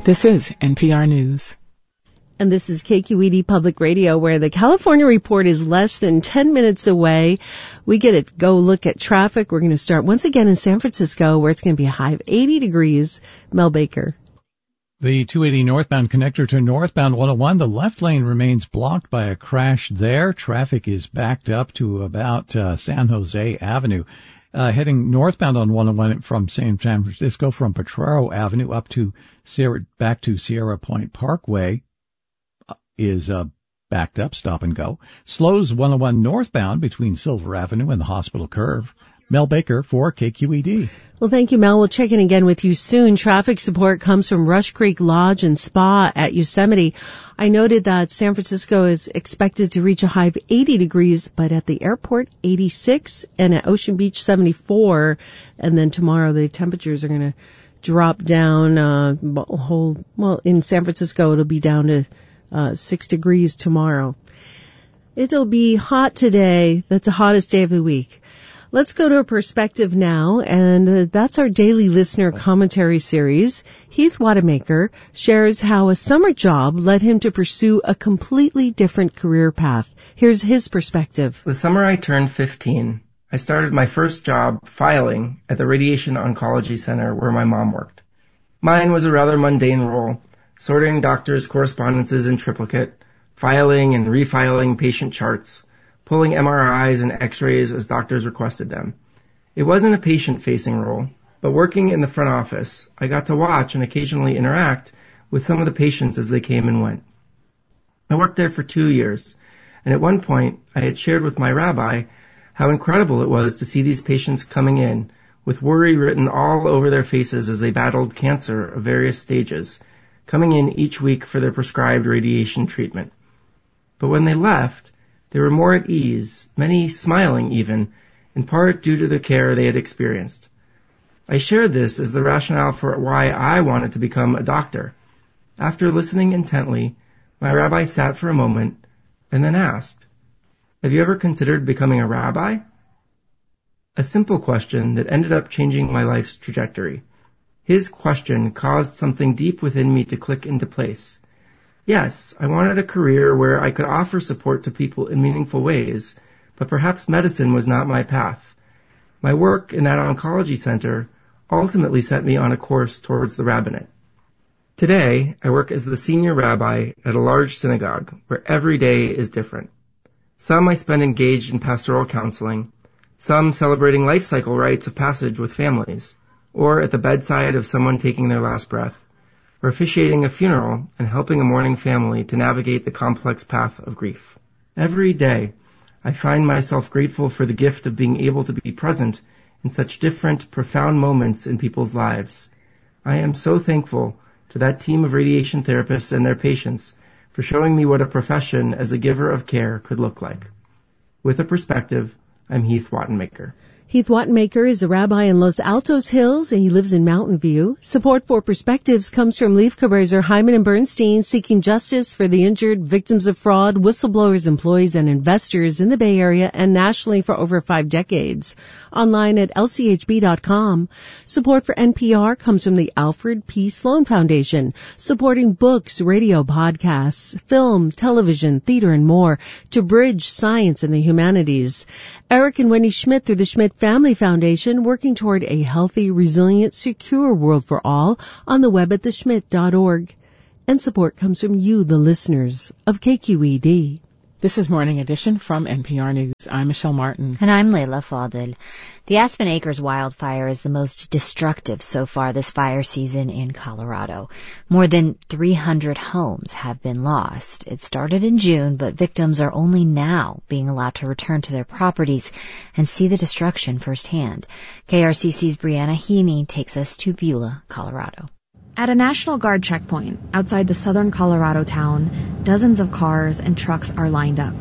This is NPR News. And this is KQED Public Radio, where the California Report is less than 10 minutes away. We get to go look at traffic. We're going to start once again in San Francisco, where it's going to be a high of 80 degrees. Mel Baker. The 280 northbound connector to northbound 101, the left lane remains blocked by a crash there. Traffic is backed up to about San Jose Avenue. Heading northbound on 101 from San Francisco from Potrero Avenue up to back to Sierra Point Parkway is backed up, stop and go. Slows 101 northbound between Silver Avenue and the Hospital Curve. Mel Baker for KQED. Well, thank you, Mel. We'll check in again with you soon. Traffic support comes from Rush Creek Lodge and Spa at Yosemite. I noted that San Francisco is expected to reach a high of 80 degrees, but at the airport, 86, and at Ocean Beach, 74. And then tomorrow, the temperatures are going to drop down in San Francisco, it'll be down to 6 degrees tomorrow. It'll be hot today. That's the hottest day of the week. Let's go to a perspective now, and that's our daily listener commentary series. Heath Wademaker shares how a summer job led him to pursue a completely different career path. Here's his perspective. The summer I turned 15, I started my first job filing at the Radiation Oncology Center where my mom worked. Mine was a rather mundane role, sorting doctors' correspondences in triplicate, filing and refiling patient charts, pulling MRIs and X-rays as doctors requested them. It wasn't a patient-facing role, but working in the front office, I got to watch and occasionally interact with some of the patients as they came and went. I worked there for 2 years, and at one point I had shared with my rabbi how incredible it was to see these patients coming in with worry written all over their faces as they battled cancer of various stages, coming in each week for their prescribed radiation treatment. But when they left, they were more at ease, many smiling even, in part due to the care they had experienced. I shared this as the rationale for why I wanted to become a doctor. After listening intently, my rabbi sat for a moment and then asked, "Have you ever considered becoming a rabbi?" A simple question that ended up changing my life's trajectory. His question caused something deep within me to click into place. Yes, I wanted a career where I could offer support to people in meaningful ways, but perhaps medicine was not my path. My work in that oncology center ultimately set me on a course towards the rabbinate. Today, I work as the senior rabbi at a large synagogue where every day is different. Some I spend engaged in pastoral counseling, some celebrating life cycle rites of passage with families, or at the bedside of someone taking their last breath, or officiating a funeral and helping a mourning family to navigate the complex path of grief. Every day, I find myself grateful for the gift of being able to be present in such different, profound moments in people's lives. I am so thankful to that team of radiation therapists and their patients for showing me what a profession as a giver of care could look like. With a perspective, I'm Heath Wademaker. Heath Wademaker is a rabbi in Los Altos Hills, and he lives in Mountain View. Support for Perspectives comes from Leif Cabraser, Hyman and Bernstein, seeking justice for the injured, victims of fraud, whistleblowers, employees, and investors in the Bay Area and nationally for over 5 decades. Online at lchb.com. Support for NPR comes from the Alfred P. Sloan Foundation, supporting books, radio, podcasts, film, television, theater, and more to bridge science and the humanities. Eric and Wendy Schmidt through the Schmidt Family Foundation, working toward a healthy, resilient, secure world for all, on the web at theschmidt.org. And support comes from you, the listeners of KQED. This is Morning Edition from NPR News. I'm Michelle Martin. And I'm Leila Fadel. The Aspen Acres wildfire is the most destructive so far this fire season in Colorado. More than 300 homes have been lost. It started in June, but victims are only now being allowed to return to their properties and see the destruction firsthand. KRCC's Brianna Heaney takes us to Beulah, Colorado. At a National Guard checkpoint outside the southern Colorado town, dozens of cars and trucks are lined up.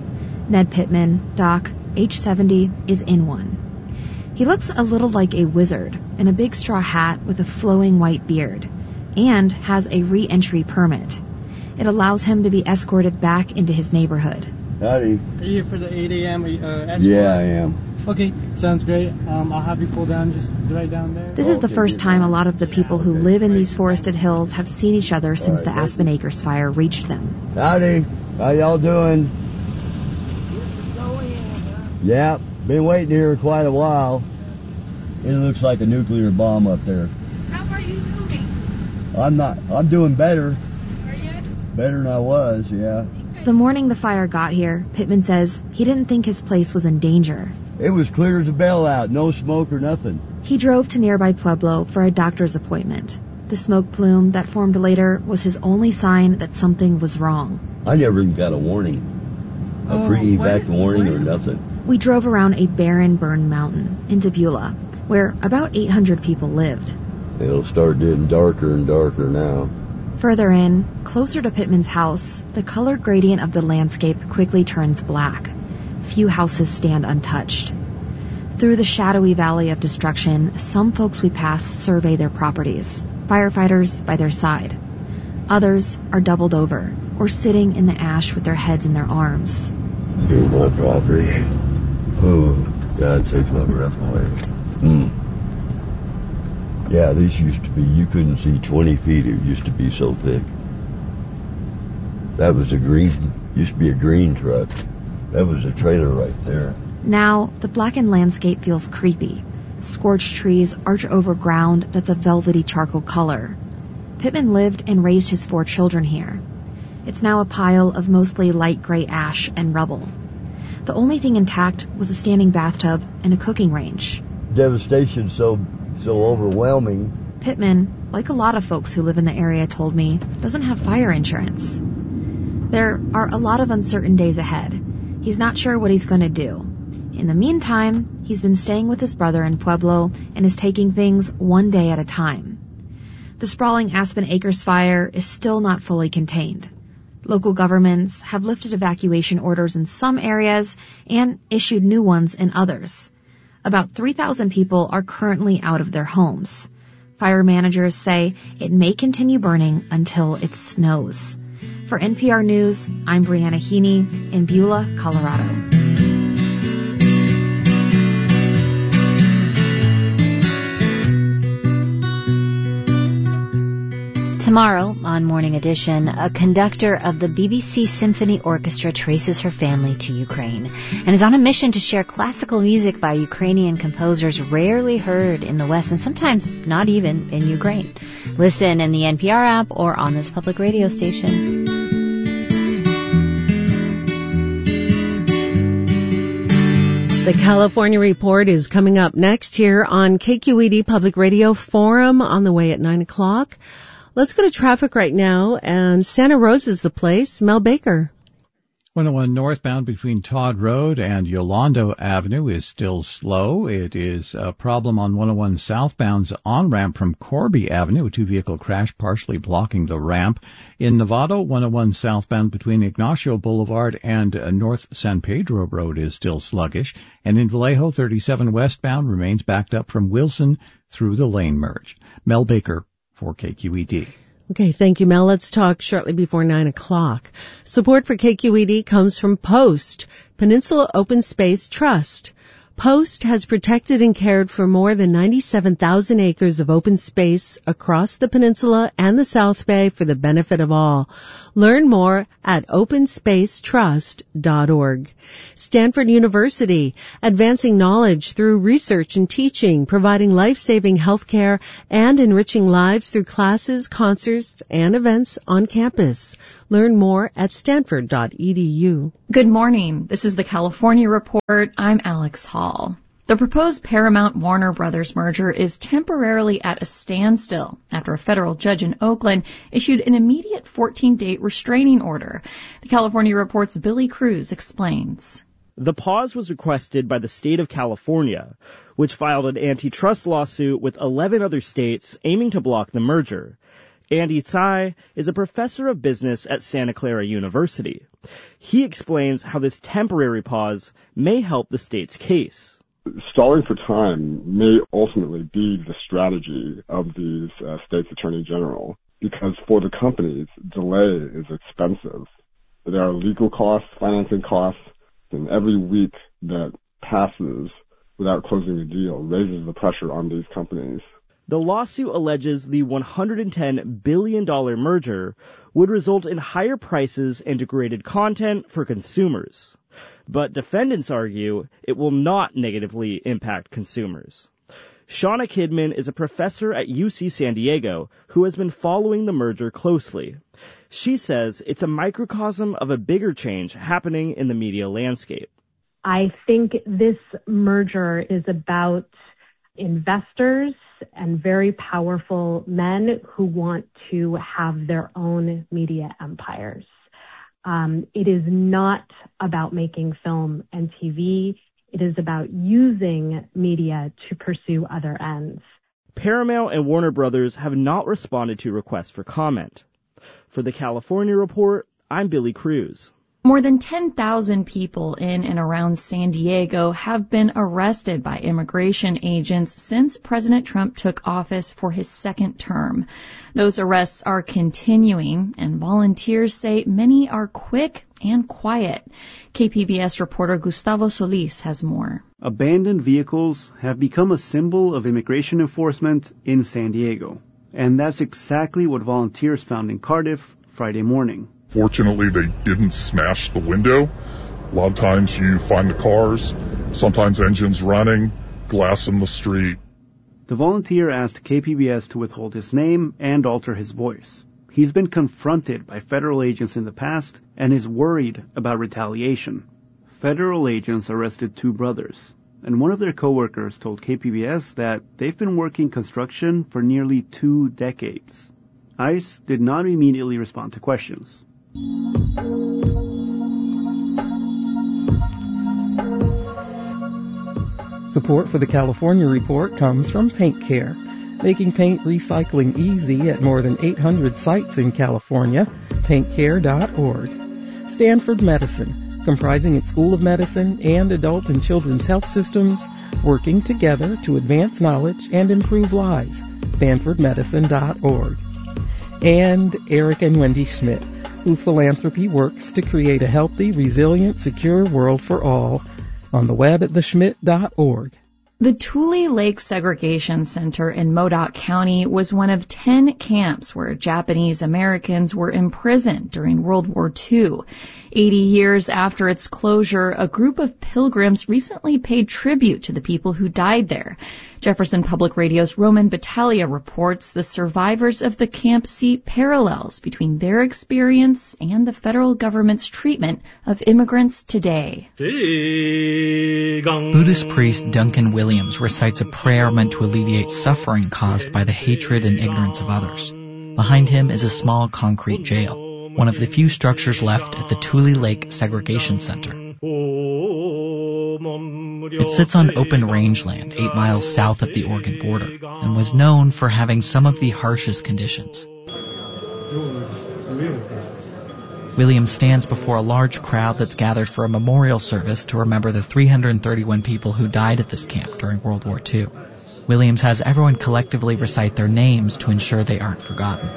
Ned Pittman, Doc, age 70, is in one. He looks a little like a wizard in a big straw hat with a flowing white beard, and has a re-entry permit. It allows him to be escorted back into his neighborhood. Howdy. Are you here for the 8 a.m.? Yeah, I am. Okay, sounds great. I'll have you pull down just right down there. This is the first time a lot of the people who live in these forested hills have seen each other since the Aspen Acres fire reached them. Howdy. How y'all doing? Yeah, been waiting here quite a while. It looks like a nuclear bomb up there. How are you doing? I'm doing better. Are you? Better than I was, yeah. The morning the fire got here, Pittman says he didn't think his place was in danger. It was clear as a bell out, no smoke or nothing. He drove to nearby Pueblo for a doctor's appointment. The smoke plume that formed later was his only sign that something was wrong. I never even got a warning. A pre-evac warning or nothing. We drove around a barren, burned mountain into Beulah, where about 800 people lived. It'll start getting darker and darker now. Further in, closer to Pittman's house, the color gradient of the landscape quickly turns black. Few houses stand untouched. Through the shadowy valley of destruction, some folks we pass survey their properties, firefighters by their side. Others are doubled over or sitting in the ash with their heads in their arms. Here's my property. Oh, God takes my breath away. Yeah, these used to be, you couldn't see 20 feet. It used to be so thick. That was used to be a green truck. That was a trailer right there. Now, the blackened landscape feels creepy. Scorched trees arch over ground that's a velvety charcoal color. Pittman lived and raised his 4 children here. It's now a pile of mostly light gray ash and rubble. The only thing intact was a standing bathtub and a cooking range. Devastation so overwhelming. Pittman, like a lot of folks who live in the area, told me, doesn't have fire insurance. There are a lot of uncertain days ahead. He's not sure what he's going to do. In the meantime, he's been staying with his brother in Pueblo and is taking things one day at a time. The sprawling Aspen Acres fire is still not fully contained. Local governments have lifted evacuation orders in some areas and issued new ones in others. About 3,000 people are currently out of their homes. Fire managers say it may continue burning until it snows. For NPR News, I'm Brianna Heaney in Beulah, Colorado. Tomorrow, on Morning Edition, a conductor of the BBC Symphony Orchestra traces her family to Ukraine and is on a mission to share classical music by Ukrainian composers rarely heard in the West and sometimes not even in Ukraine. Listen in the NPR app or on this public radio station. The California Report is coming up next here on KQED Public Radio Forum on the way at 9 o'clock. Let's go to traffic right now, and Santa Rosa's the place. Mel Baker. 101 northbound between Todd Road and Yolando Avenue is still slow. It is a problem on 101 southbound's on-ramp from Corby Avenue. A 2-vehicle crash partially blocking the ramp. In Novato, 101 southbound between Ignacio Boulevard and North San Pedro Road is still sluggish. And in Vallejo, 37 westbound remains backed up from Wilson through the lane merge. Mel Baker for KQED. Okay, thank you, Mel. Let's talk shortly before 9 o'clock. Support for KQED comes from Post, Peninsula Open Space Trust. Post has protected and cared for more than 97,000 acres of open space across the peninsula and the South Bay for the benefit of all. Learn more at openspacetrust.org. Stanford University, advancing knowledge through research and teaching, providing life-saving healthcare and enriching lives through classes, concerts, and events on campus. Learn more at stanford.edu. Good morning. This is the California Report. I'm Alex Hall. The proposed Paramount-Warner Brothers merger is temporarily at a standstill after a federal judge in Oakland issued an immediate 14-day restraining order. The California Report's Billy Cruz explains. The pause was requested by the state of California, which filed an antitrust lawsuit with 11 other states aiming to block the merger. Andy Tsai is a professor of business at Santa Clara University. He explains how this temporary pause may help the state's case. Stalling for time may ultimately be the strategy of these state's attorney general, because for the companies, delay is expensive. There are legal costs, financing costs, and every week that passes without closing a deal raises the pressure on these companies. The lawsuit alleges the $110 billion merger would result in higher prices and degraded content for consumers. But defendants argue it will not negatively impact consumers. Shauna Kidman is a professor at UC San Diego who has been following the merger closely. She says it's a microcosm of a bigger change happening in the media landscape. I think this merger is about investors and very powerful men who want to have their own media empires. It is not about making film and TV. It is about using media to pursue other ends. Paramount and Warner Brothers have not responded to requests for comment. For the California Report, I'm Billy Cruz. More than 10,000 people in and around San Diego have been arrested by immigration agents since President Trump took office for his second term. Those arrests are continuing, and volunteers say many are quick and quiet. KPBS reporter Gustavo Solis has more. Abandoned vehicles have become a symbol of immigration enforcement in San Diego. And that's exactly what volunteers found in Cardiff Friday morning. Fortunately, they didn't smash the window. A lot of times you find the cars, sometimes engines running, glass in the street. The volunteer asked KPBS to withhold his name and alter his voice. He's been confronted by federal agents in the past and is worried about retaliation. Federal agents arrested two brothers, and one of their coworkers told KPBS that they've been working construction for nearly 2 decades. ICE did not immediately respond to questions. Support for the California Report comes from Paint Care, making paint recycling easy at more than 800 sites in California. PaintCare.org. Stanford Medicine, comprising its School of Medicine and adult and children's health systems, working together to advance knowledge and improve lives. StanfordMedicine.org. And Eric and Wendy Schmidt, whose philanthropy works to create a healthy, resilient, secure world for all. On the web at theschmidt.org. The Tule Lake Segregation Center in Modoc County was one of 10 camps where Japanese Americans were imprisoned during World War II. 80 years after its closure, a group of pilgrims recently paid tribute to the people who died there. Jefferson Public Radio's Roman Battaglia reports the survivors of the camp see parallels between their experience and the federal government's treatment of immigrants today. Buddhist priest Duncan Williams recites a prayer meant to alleviate suffering caused by the hatred and ignorance of others. Behind him is a small concrete jail, one of the few structures left at the Tule Lake Segregation Center. It sits on open rangeland 8 miles south of the Oregon border and was known for having some of the harshest conditions. Williams stands before a large crowd that's gathered for a memorial service to remember the 331 people who died at this camp during World War II. Williams has everyone collectively recite their names to ensure they aren't forgotten.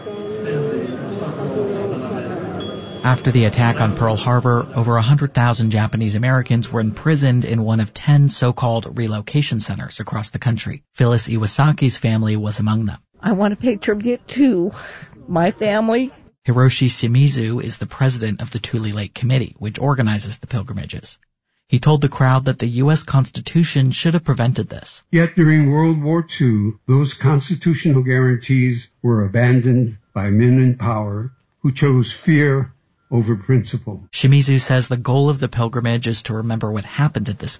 After the attack on Pearl Harbor, over 100,000 Japanese Americans were imprisoned in one of 10 so-called relocation centers across the country. Phyllis Iwasaki's family was among them. I want to pay tribute to my family. Hiroshi Shimizu is the president of the Tule Lake Committee, which organizes the pilgrimages. He told the crowd that the U.S. Constitution should have prevented this. Yet during World War II, those constitutional guarantees were abandoned by men in power who chose fear over principle. Shimizu says the goal of the pilgrimage is to remember what happened at this